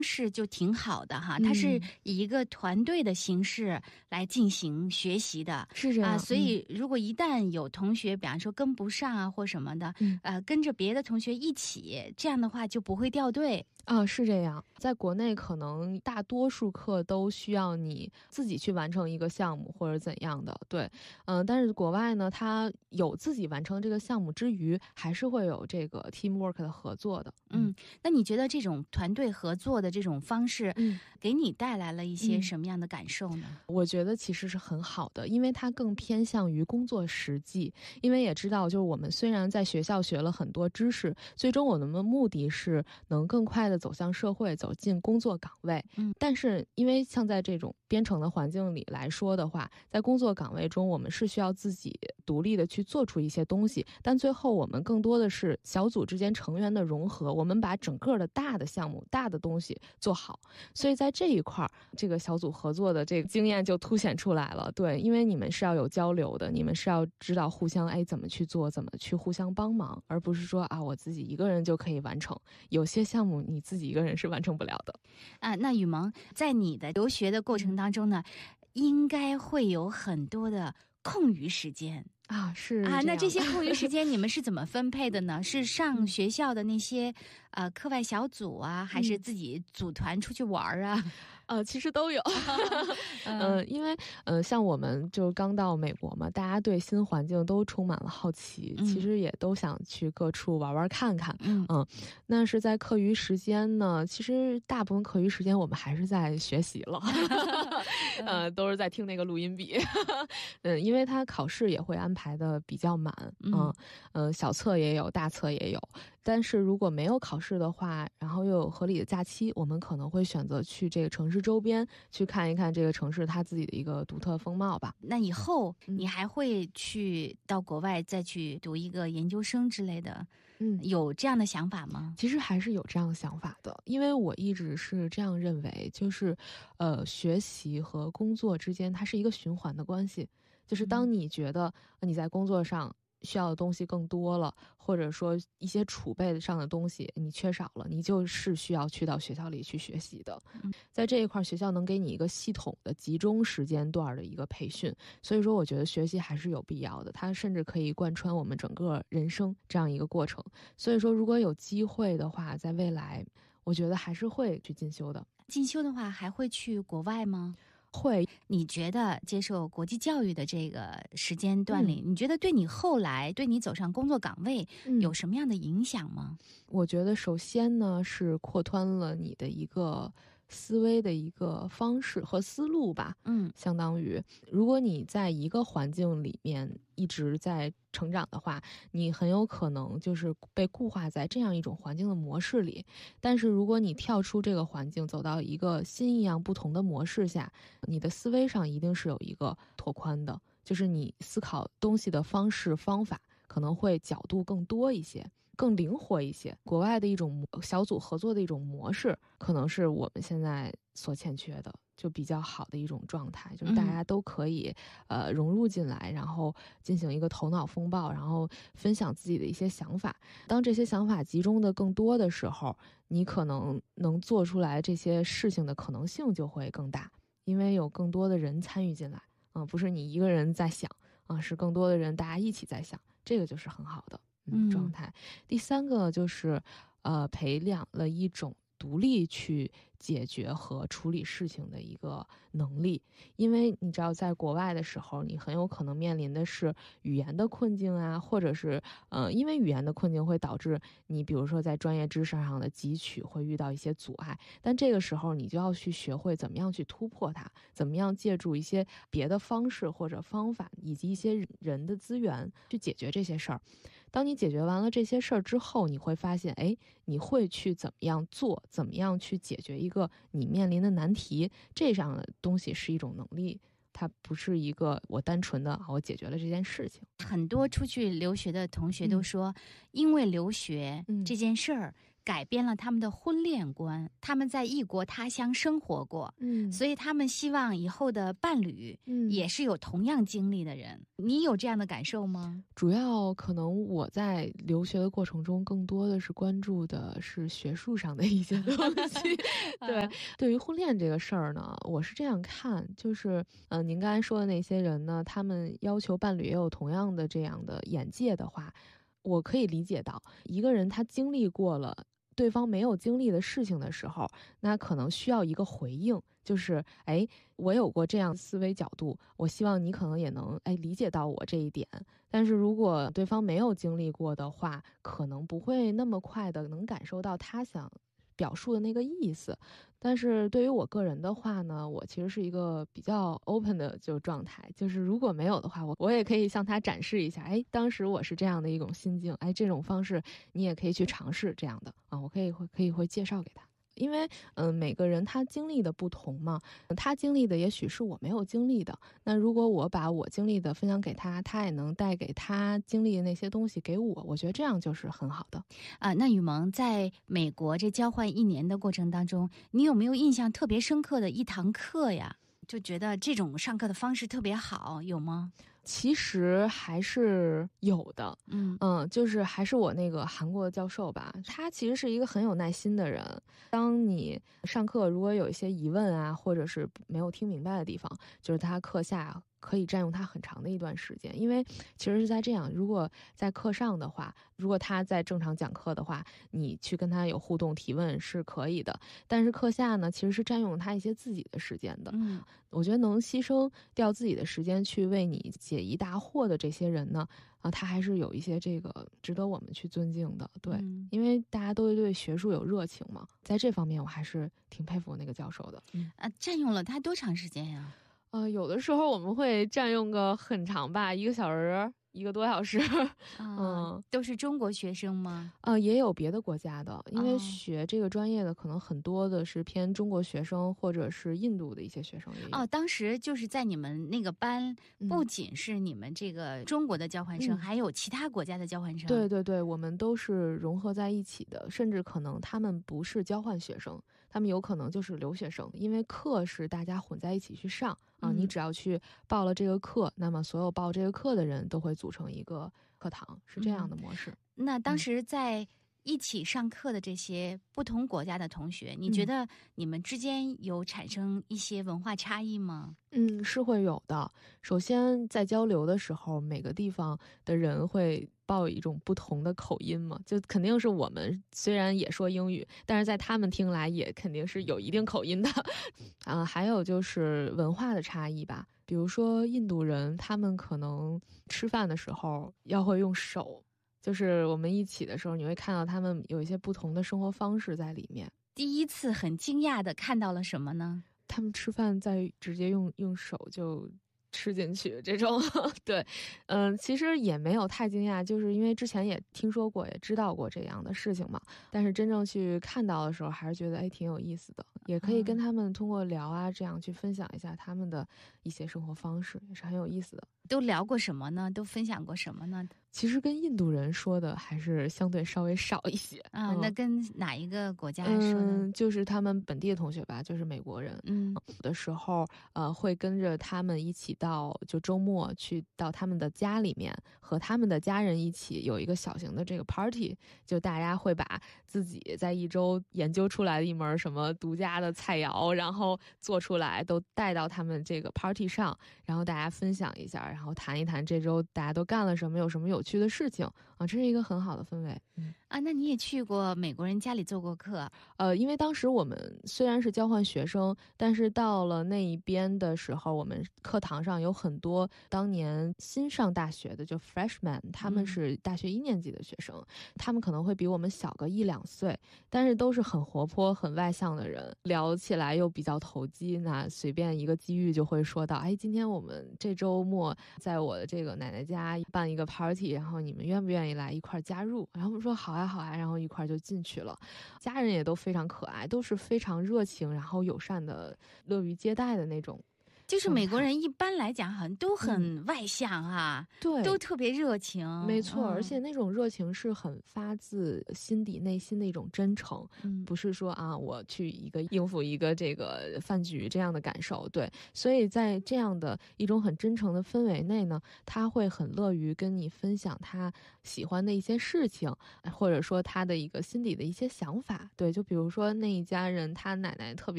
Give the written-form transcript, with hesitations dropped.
式就挺好的哈，它是以一个团队的形式来进行学习的， 是这样所以如果一旦有同学，比方说跟不上啊或什么的，跟着别的同学一起，这样的话就不会掉队。 是这样，在国内可能大多数课都需要你自己去完成一个项目或者怎样的，对，但是国外呢，它有自己完成这个项目之余，还是会有这个 teamwork 的合作的。 那你觉得这种团队合作的这种方式，给你带来了一些什么样的感受呢？ 我觉得其实是很好的，因为它更偏向于工作实际。因为也知道，就是我们虽然在学校学了很多知识，最终我们的目的是能更快的走向社会，走进工作岗位。但是因为像在这种编程的环境里来说的话，在工作岗位中，我们是需要自己独立的去做出一些东西，但最后我们更多的是小组之间成员的融合，我们把整个的大的项目、大的东西做好。所以在这一块，这个小组合作的这个经验就凸显出来了。对，因为你们是要有交流的，你们是要知道互相怎么去做，怎么去互相帮忙，而不是说我自己一个人就可以完成。有些项目你自己一个人是完成不了的。 那雨萌，在你的留学的过程当中呢，应该会有很多的空余时间。 是那这些空余时间你们是怎么分配的呢？是上学校的那些课外小组啊，还是自己组团出去玩啊？ 其实都有。因为像我们就刚到美国嘛，大家对新环境都充满了好奇，其实也都想去各处玩玩看看。那是在课余时间呢，其实大部分课余时间我们还是在学习了。都是在听那个录音笔。因为他考试也会安排的比较满。小测也有，大测也有。但是如果没有考试的话，然后又有合理的假期，我们可能会选择去这个城市周边去看一看这个城市它自己的一个独特风貌吧。 那以后你还会去到国外再去读一个研究生之类的？有这样的想法吗？ 其实还是有这样的想法的，因为我一直是这样认为，就是学习和工作之间它是一个循环的关系。就是当你觉得你在工作上需要的东西更多了，或者说一些储备上的东西你缺少了，你就是需要去到学校里去学习的。在这一块，学校能给你一个系统的集中时间段的一个培训，所以说我觉得学习还是有必要的，它甚至可以贯穿我们整个人生这样一个过程。所以说如果有机会的话，在未来我觉得还是会去进修的。 进修的话还会去国外吗？ 会。 你觉得接受国际教育的这个时间段里，你觉得对你后来对你走上工作岗位有什么样的影响吗？ 我觉得首先呢是扩宽了你的一个思维的一个方式和思路吧。相当于如果你在一个环境里面一直在成长的话，你很有可能就是被固化在这样一种环境的模式里。但是如果你跳出这个环境，走到一个新一样不同的模式下，你的思维上一定是有一个拓宽的，就是你思考东西的方式方法可能会角度更多一些，更灵活一些。国外的一种小组合作的一种模式，可能是我们现在所欠缺的，就比较好的一种状态，就是大家都可以融入进来，然后进行一个头脑风暴，然后分享自己的一些想法。当这些想法集中的更多的时候，你可能能做出来这些事情的可能性就会更大，因为有更多的人参与进来。不是你一个人在想，是更多的人大家一起在想，这个就是很好的状态。第三个就是培养了一种独立去解决和处理事情的一个能力。因为你知道在国外的时候，你很有可能面临的是语言的困境啊，或者是因为语言的困境会导致你比如说在专业知识上的汲取会遇到一些阻碍，但这个时候你就要去学会怎么样去突破它，怎么样借助一些别的方式或者方法以及一些人的资源去解决这些事儿。当你解决完了这些事儿之后，你会发现你会去怎么样做，怎么样去解决一个你面临的难题，这样的东西是一种能力，它不是一个我单纯的我解决了这件事情。 很多出去留学的同学都说，因为留学这件事儿改变了他们的婚恋观，他们在异国他乡生活过，所以他们希望以后的伴侣也是有同样经历的人。你有这样的感受吗？ 主要可能我在留学的过程中，更多的是关注的是学术上的一些东西。对，对于婚恋这个事儿呢，我是这样看，就是您刚才说的那些人呢，他们要求伴侣也有同样的这样的眼界的话，我可以理解到，一个人他经历过了对方没有经历的事情的时候，那可能需要一个回应，就是我有过这样思维角度，我希望你可能也能理解到我这一点。但是如果对方没有经历过的话，可能不会那么快的能感受到他想表述的那个意思。但是对于我个人的话呢，我其实是一个比较 open 的状态，就是如果没有的话，我也可以向他展示一下，当时我是这样的一种心境，这种方式你也可以去尝试这样的我可以会介绍给他。因为每个人他经历的不同嘛，他经历的也许是我没有经历的，那如果我把我经历的分享给他，他也能带给他经历的那些东西给我觉得这样就是很好的。 那雨萌在美国这交换1年的过程当中，你有没有印象特别深刻的一堂课呀？就觉得这种上课的方式特别好，有吗？ 其实还是有的，就是还是我那个韩国的教授吧，他其实是一个很有耐心的人。当你上课如果有一些疑问啊，或者是没有听明白的地方，就是他课下可以占用他很长的一段时间。因为其实是在这样，如果在课上的话，如果他在正常讲课的话，你去跟他有互动提问是可以的，但是课下呢，其实是占用他一些自己的时间的。我觉得能牺牲掉自己的时间去为你解疑答惑的这些人呢，他还是有一些这个值得我们去尊敬的。对，因为大家都对学术有热情嘛，在这方面我还是挺佩服那个教授的。 占用了他多长时间呀？ 有的时候我们会占用个很长吧，1个小时，1个多小时。 都是中国学生吗？ 也有别的国家的，因为学这个专业的可能很多的是偏中国学生或者是印度的一些学生也有。 当时就是在你们那个班，不仅是你们这个中国的交换生，还有其他国家的交换生。 对对对，我们都是融合在一起的，甚至可能他们不是交换学生，他们有可能就是留学生，因为课是大家混在一起去上你只要去报了这个课，那么所有报这个课的人都会组成一个课堂，是这样的模式。 那当时在一起上课的这些不同国家的同学，你觉得你们之间有产生一些文化差异吗？ 是会有的。首先在交流的时候，每个地方的人会抱有一种不同的口音嘛，就肯定是我们虽然也说英语，但是在他们听来也肯定是有一定口音的。还有就是文化的差异吧，比如说印度人，他们可能吃饭的时候要会用手，就是我们一起的时候，你会看到他们有一些不同的生活方式在里面。 第一次很惊讶的看到了什么呢？ 他们吃饭直接用手就吃进去这种。对，其实也没有太惊讶，就是因为之前也听说过，也知道过这样的事情嘛。但是真正去看到的时候，还是觉得挺有意思的，也可以跟他们通过聊啊，这样去分享一下他们的一些生活方式，也是很有意思的。 都聊过什么呢？都分享过什么呢？ 其实跟印度人说的还是相对稍微少一些那跟哪一个国家说的？ 就是他们本地的同学吧，就是美国人。有的时候会跟着他们一起到就周末去到他们的家里面，和他们的家人一起有一个小型的这个 party， 就大家会把自己在一周研究出来的一门什么独家的菜肴，然后做出来都带到他们这个 party 上，然后大家分享一下，然后谈一谈这周大家都干了什么，有什么有趣的事情这是一个很好的氛围。 那你也去过美国人家里做过课？ 因为当时我们虽然是交换学生，但是到了那一边的时候，我们课堂上有很多当年新上大学的，就 freshman， 他们是大学1年级的学生，他们可能会比我们小个1-2岁，但是都是很活泼很外向的人，聊起来又比较投机，那随便一个机遇就会说到，今天我们这周末在我的这个奶奶家办一个 party， 然后你们愿不愿意来一块加入？然后我们说好呀好呀，然后一块就进去了。家人也都非常可爱，都是非常热情然后友善的，乐于接待的那种。 就是美国人一般来讲好像都很外向啊， 对， 都特别热情。 没错，而且那种热情是很发自心底内心的一种真诚，不是说啊我去应付一个这个饭局这样的感受。对，所以在这样的一种很真诚的氛围内呢，他会很乐于跟你分享他喜欢的一些事情，或者说他的一个心底的一些想法。对，就比如说那一家人他奶奶特别